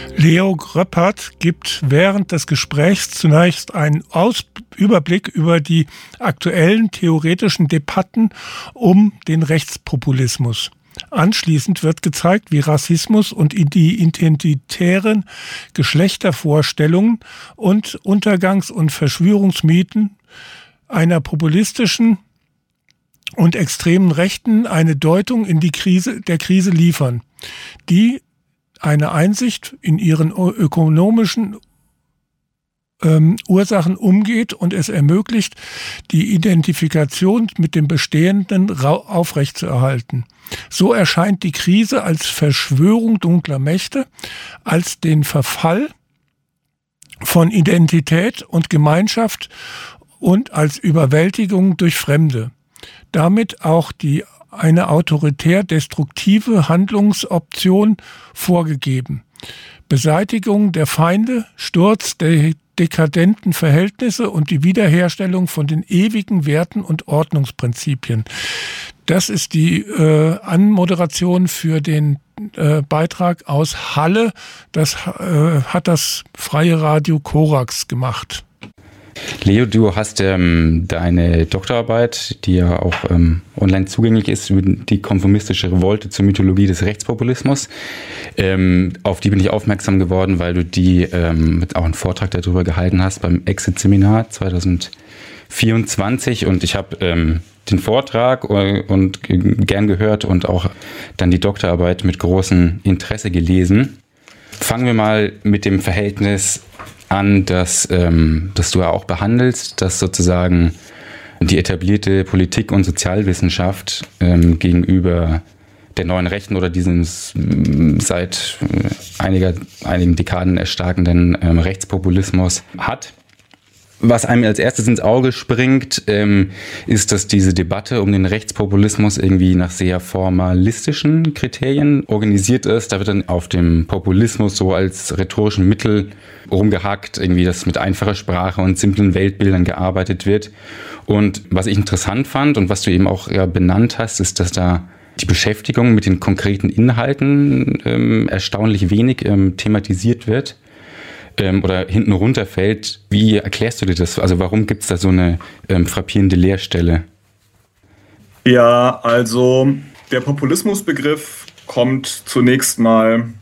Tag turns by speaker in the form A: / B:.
A: Leo Gröppert gibt während des Gesprächs zunächst einen Überblick über die aktuellen theoretischen Debatten um den Rechtspopulismus. Anschließend wird gezeigt, wie Rassismus und die identitären Geschlechtervorstellungen und Untergangs- und Verschwörungsmythen einer populistischen und extremen Rechten eine Deutung in die der Krise liefern, die eine Einsicht in ihren ökonomischen Ursachen umgeht und es ermöglicht, die Identifikation mit dem Bestehenden aufrechtzuerhalten. So erscheint die Krise als Verschwörung dunkler Mächte, als den Verfall von Identität und Gemeinschaft und als Überwältigung durch Fremde. Damit auch eine autoritär destruktive Handlungsoption vorgegeben. Beseitigung der Feinde, Sturz der dekadenten Verhältnisse und die Wiederherstellung von den ewigen Werten und Ordnungsprinzipien. Das ist die Anmoderation für den Beitrag aus Halle. Das hat das Freie Radio Korax gemacht.
B: Leo, du hast deine Doktorarbeit, die ja auch online zugänglich ist, über die konformistische Revolte zur Mythologie des Rechtspopulismus. Auf die bin ich aufmerksam geworden, weil du auch einen Vortrag darüber gehalten hast beim Exit-Seminar 2024. Und ich habe den Vortrag und gern gehört und auch dann die Doktorarbeit mit großem Interesse gelesen. Fangen wir mal mit dem Verhältnis an, dass du ja auch behandelst, dass sozusagen die etablierte Politik- und Sozialwissenschaft gegenüber der neuen Rechten oder diesem seit einigen Dekaden erstarkenden Rechtspopulismus hat. Was einem als erstes ins Auge springt, ist, dass diese Debatte um den Rechtspopulismus irgendwie nach sehr formalistischen Kriterien organisiert ist. Da wird dann auf dem Populismus so als rhetorischen Mittel rumgehackt, irgendwie, dass mit einfacher Sprache und simplen Weltbildern gearbeitet wird. Und was ich interessant fand und was du eben auch benannt hast, ist, dass da die Beschäftigung mit den konkreten Inhalten erstaunlich wenig thematisiert wird. Oder hinten runterfällt. Wie erklärst du dir das? Also warum gibt es da so eine frappierende Leerstelle?
C: Ja, also der Populismusbegriff kommt zunächst mal